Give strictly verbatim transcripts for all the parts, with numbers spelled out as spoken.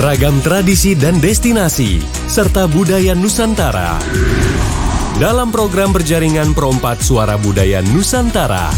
Ragam tradisi dan destinasi, serta budaya Nusantara. Dalam program berjaringan Perompat Suara Budaya Nusantara.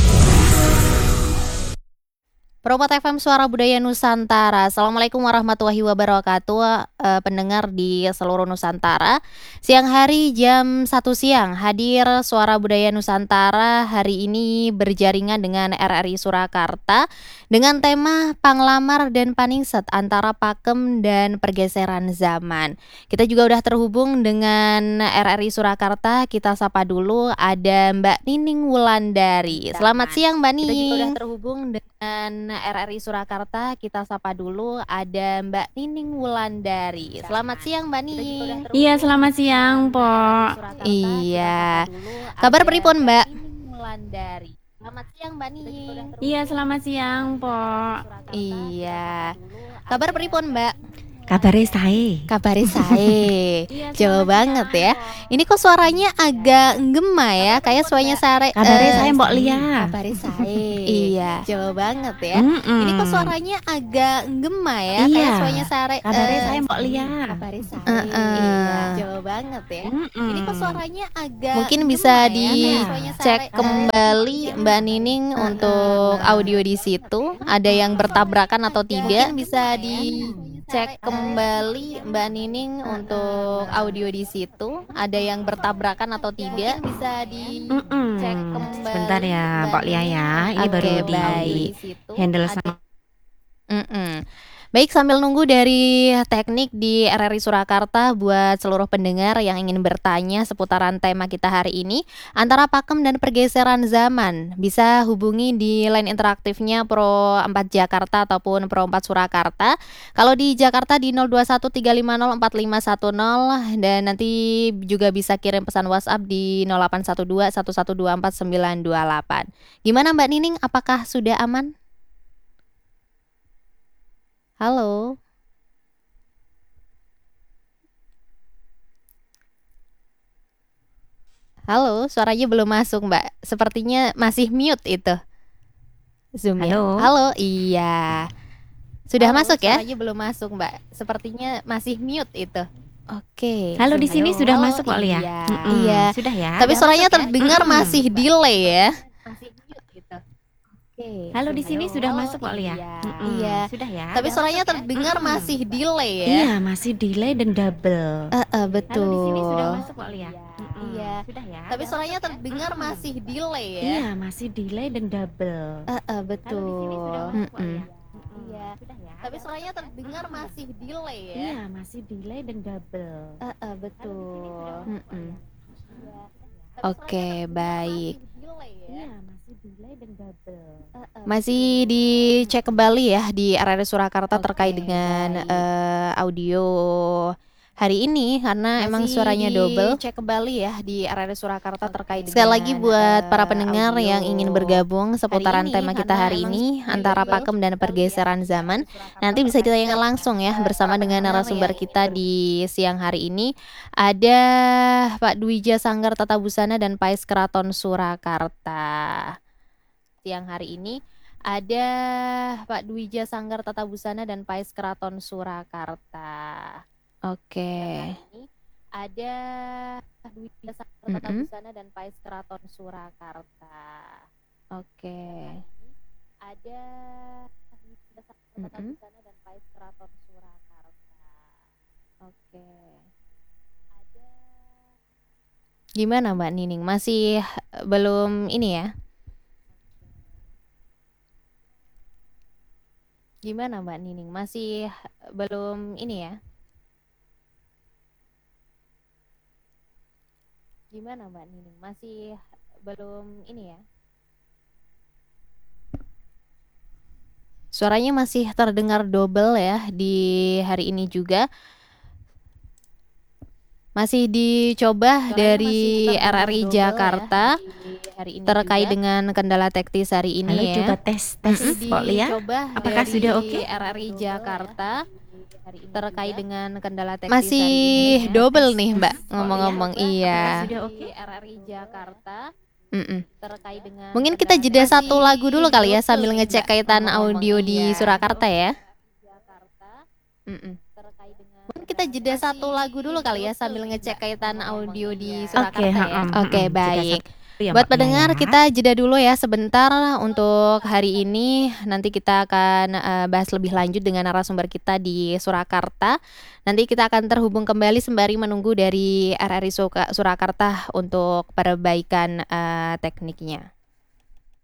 Perompat F M Suara Budaya Nusantara. Assalamualaikum warahmatullahi wabarakatuh, eh, pendengar di seluruh Nusantara. Siang hari jam satu siang hadir Suara Budaya Nusantara hari ini berjaringan dengan R R I Surakarta dengan tema Panglamar dan Paningset antara Pakem dan Pergeseran Zaman. Kita juga udah terhubung dengan R R I Surakarta. Kita sapa dulu, ada Mbak Nining Wulandari. Selamat siang Mbak Nining. Kita juga udah terhubung dengan R R I Surakarta. Kita sapa dulu, ada Mbak Nining Wulandari. Selamat siang Mbak Nining. Iya, selamat siang Po. Iya. Kabar pripun Mbak? Wulandari. Selamat siang Mbak Nining. Iya, selamat siang Po. Iya. Kabar pripun Mbak? Kabarnya sae. Kabarnya sae. Jauh banget ya. Ini kok suaranya agak gema ya, kayak suaranya sare. Kabarnya eh, sae Mbok Lia. Kabarnya sae. Iya. Jauh banget ya. Mm-mm. Ini kok suaranya agak gema ya, Iya. kayak suaranya sare. Kabarnya eh, sae Mbok Lia. Kabarnya sae. Heeh. Iya. Jauh banget ya. Mm-mm. Ini kok suaranya agak Mungkin gema bisa ya, di kayak suaranya cek sare. kembali Mbak Nining untuk audio di situ, ada yang bertabrakan atau tidak. Mungkin bisa di cek kembali Mbak Nining untuk audio di situ, ada yang bertabrakan atau tidak. Bisa di Mm-mm. cek kembali. Sebentar ya Mbok Lia ya. Ini Oke, baru di baik. handle sama Mm-mm. Baik, sambil nunggu dari teknik di R R I Surakarta buat seluruh pendengar yang ingin bertanya seputaran tema kita hari ini antara Pakem dan Pergeseran Zaman, bisa hubungi di line interaktifnya Pro empat Jakarta ataupun Pro empat Surakarta. Kalau di Jakarta di nol dua satu tiga lima nol empat lima satu nol, dan nanti juga bisa kirim pesan WhatsApp di nol delapan satu dua satu satu dua empat sembilan dua delapan. Gimana Mbak Nining, apakah sudah aman? Halo. Halo, suaranya belum masuk, Mbak. Sepertinya masih mute itu Zoom-nya. Halo. Halo, iya. Sudah Halo, masuk ya? suaranya belum masuk, Mbak. Sepertinya masih mute itu. Oke. Halo, di sini Halo. sudah Halo, masuk Mbok Lia. iya. Mm-mm. Iya. Sudah ya. Tapi Udah suaranya masuk ya? terdengar Mm-mm. masih delay ya. Masih mute gitu. Oke. Halo, di sini sudah Halo, masuk Mbok Lia. iya. Mm-mm. Iya. Sudah ya. Tapi Udah suaranya masuk ya? terdengar Mm-mm. masih delay ya. Iya, masih delay dan double. Eh, eh, betul. Halo, di sini sudah masuk Mbok Lia. Mm-mm. Iya. Sudah ya. Tapi Udah suaranya masuk ya? terdengar Mm-mm. masih delay ya. Iya, masih delay dan double. Eh, eh, Halo, di betul. sini sudah masuk Mbok Mm-mm. Lia. Mm-mm. Iya. Sudah ya. Tapi Udah suaranya masuk ya? terdengar Mm-mm. masih delay ya. Iya, masih delay dan double. Eh, eh, Halo, di betul. sini sudah masuk Mbok Mm-mm. Lia. Iya. Tapi Oke, ya? suaranya baik. Iya, masih delay dan double. Eh, eh, Masih dicek kembali ya di R R I Surakarta terkait Oke, dengan baik. eh, audio hari ini, karena emang Masih suaranya double. dicek kembali ya di R R I Surakarta Oke, terkait Sekali lagi dengan, buat para eh, pendengar yang ingin audio bergabung seputaran hari ini, tema kita karena hari emang ini suaranya antara double. Pakem dan Pergeseran Zaman, nanti bisa ditanyakan langsung ya bersama dengan narasumber kita di siang hari ini. Ada Pak Dwija Sanggar Tata Busana dan Pais Keraton Surakarta. Siang hari ini ada Pak Dwija Sanggar Tata Busana dan Pais Keraton Surakarta. Oke. Ini ada Pak Dwija Sanggar Tata Mm-mm. Busana dan Pais Keraton Surakarta. Oke. Ada Pak Dwija Sanggar Tata Mm-mm. Busana dan Pais Keraton Surakarta. Oke. Ada Gimana Mbak Nining? Masih eh, belum ini ya? Gimana Mbak Nining? Masih eh, belum ini ya? Gimana Mbak Nining? Masih belum ini ya? Suaranya masih terdengar double ya di hari ini juga. Masih dicoba Suaranya dari masih R terdengar R I double Jakarta ya di hari ini terkait juga. dengan kendala teknis hari ini Halo, ya. coba tes tes Masih Mbok Lia. dicoba Apakah dari sudah oke? R R I Jakarta terkait dengan kendala teknis Masih hari ini ya. double Tes, nih tes, Mbak Mbak ngomong-ngomong. Lia. Iya. Apakah Sudah di oke? R R I Jakarta Mm-mm. terkait dengan Mungkin kendala kita jeda teknis satu lagu dulu kali ya double sambil nih, ngecek Mbak, kaitan ngomong-ngomong. audio di Iya. Surakarta ya. Jakarta Mhm. terkait dengan Mungkin kita jeda satu lagu dulu kali ya sambil ngecek kaitan audio di Oke, Surakarta ya. heeh, Oke, mhm, jeda baik. satu ya, Buat Mbaknya pendengar ya. kita jeda dulu ya sebentar untuk hari ini. Nanti kita akan, eee, bahas lebih lanjut dengan narasumber kita di Surakarta. Nanti kita akan terhubung kembali sembari menunggu dari R R I Suka Surakarta untuk perbaikan, eee, tekniknya.